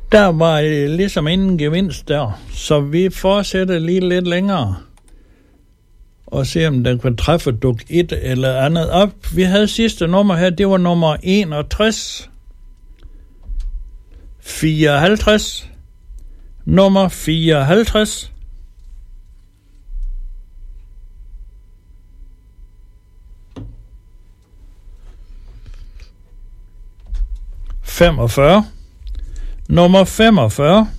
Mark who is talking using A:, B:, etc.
A: Der var ligesom ingen gevinst der, så vi fortsætter lige lidt længere og se, om den kan træffe duk 1 eller andet op. Vi havde sidste nummer her, det var nummer 61. 54. Nummer 54. 45. Nummer 45.